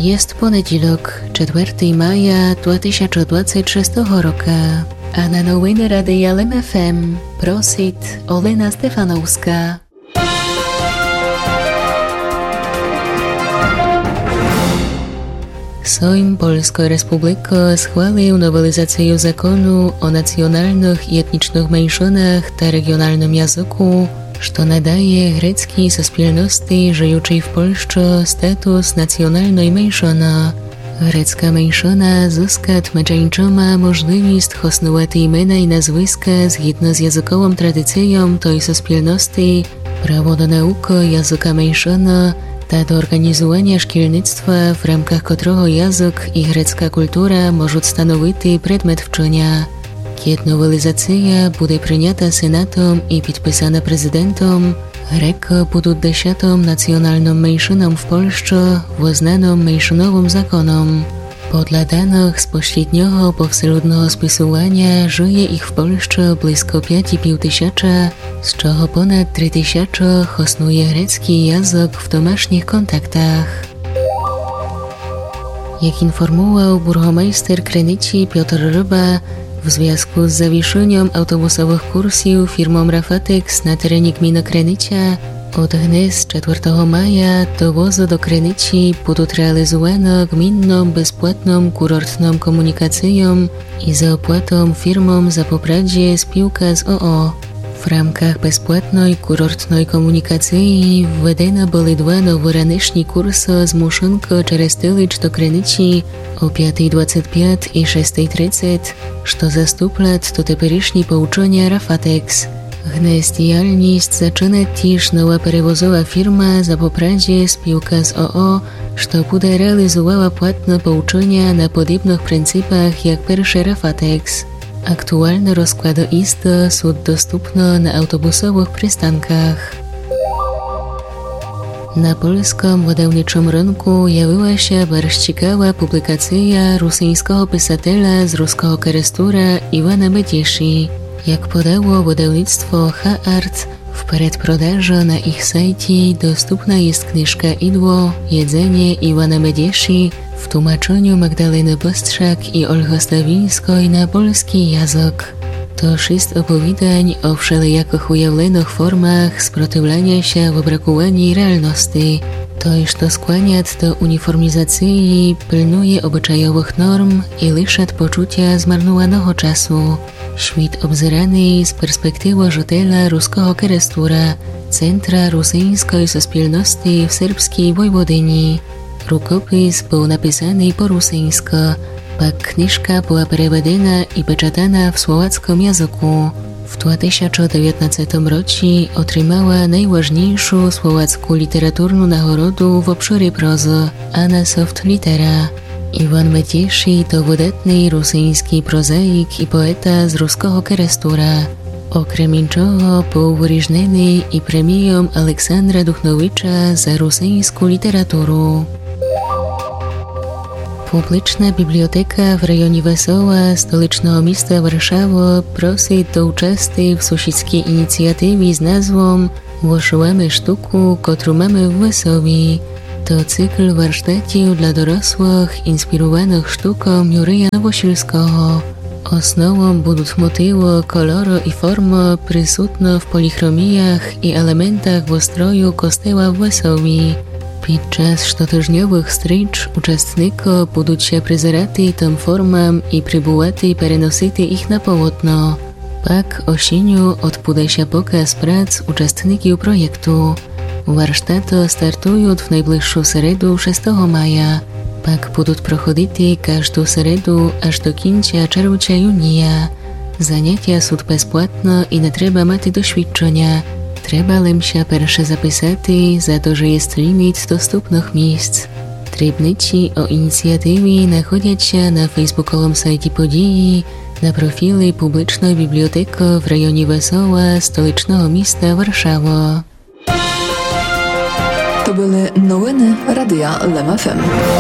Jest poniedziałek, 4 maja 2026 roku, a na nowiny Radia LEM FM prosi Olena Stefanowska. Sejm Polskiej Republiki schwalił nowelizację zakonu o nacjonalnych i etnicznych mniejszościach ta regionalnym języku, co nadaje greckiej spólności żyjącej w Polsce status nacjonalnej mniejszości. Grecka mniejszość zyska tmeczeńczoma możliwość hosnować imiona i nazwiska zgodnie z językową tradycją tej spólności, prawo do nauki języka mniejszości, do organizowania szkolnictwa, w ramkach którego język i grecka kultura mogą stanowić przedmiot wczenia. Kiedy nowelizacja będzie przyjęta Senatem i podpisana prezydentem, Greki będą 10. nacjonalną mniejszoną w Polsce, uznaną mniejszynowym zakonem. Podle danych z pośredniego powszechnego spisywania żyje ich w Polsce blisko 5,5 tysiąca, z czego ponad 3 tysiące hosnuje grecki język w domasznych kontaktach. Jak informował burgomeister Krynicy Piotr Ryba, w związku z zawieszeniem autobusowych kursów firmą Rafatex na terenie gminy Krynica, od dnes 4 maja dowozy do Krynicy będą realizowane gminną bezpłatną kurortną komunikacją i za opłatą firmom za popradzie spółka z OO. W ramkach bezpłatnej kurortnej komunikacji wwedene były 2 nowe raneczne kursy z Muszynka przez Tylicz do Krynicy o 5:25 i 6:30, co zastupla to teperycznie pouczenia Rafatex. Dnes działalność zaczyna też nowa przewozowa firma za popradzie spółka z OO, co będzie realizowała płatne pouczenia na podobnych pryncypach jak pierwszy Rafatex. Aktualne rozkłady isty są dostępne na autobusowych przystankach. Na polskim wydawniczym rynku jawiła się bardzo ciekawa publikacja rosyjskiego pisatela z ruskiego Kerestura Iwana Medieszy. Jak podało wydawnictwo H-Art, w przedprzedaży na ich sajcie dostępna jest książka Idło, jedzenie Iwana Medieszy w tłumaczeniu Magdaleny Bostrzak i Olgi Stawińskiej na polski język. To 6 opowiadań o wszelijakich ujawionych formach sprzeciwiania się wybrakowaniu realności. To, co skłania do uniformizacji, pilnuje obyczajowych norm i liszy poczucia zmarnowanego czasu. Świat obzerany z perspektywy życiela ruskiego Kerestura, centra rosyjskiej spólności w serbskiej Wojwodyni. Rukopis był napisany po rosyjsku, pak książka była przewodzona i peczatana w słowackim języku. W 2019 roku otrzymała najważniejszą słowacką literaturną nagrodę w obszarze prozy Anna Soft Litera. Iwan Medieszy to wydatny rosyjski prozaik i poeta z ruskiego Kerestura. Okrem czego był wyróżniony i premią Aleksandra Duchnowicza za rosyjską literaturę. Publiczna biblioteka w rejonie Wesoła, stolicznego miasta Warszawy, prosi do uczestnicy w sąsiedzkiej inicjatywie z nazwą Włoszyłamy sztuku, którą mamy w Wesołie. To cykl warsztatów dla dorosłych inspirowanych sztuką Jurija Nowosilskiego. Osnową będą motywy, kolory i formy przysutne w polichromijach i elementach w ustroju kościoła w Wesołie. Podczas cotygodniowych wstycz uczestnicy będą się przyzerati tym formom i próbować przenosić ich na polotno. Pak osieniu odbude się pokaz prac uczestników projektu. Warsztaty startują w najbliższą środę 6 maja. Pak będą prochodzić każdą środę aż do końca czerwca-junia. Zajęcia są bezpłatne i nie trzeba mieć doświadczenia. Trzeba lim się pierwsze zapisać, za to, że jest limit dostępnych miejsc. Trebnici o inicjatywie nachodzą się na facebookowym sajcie podії, na profili publicznej biblioteki w rejonie Wesoła, stolicznego miasta Warszawa. To były nowiny Radia LEM FM.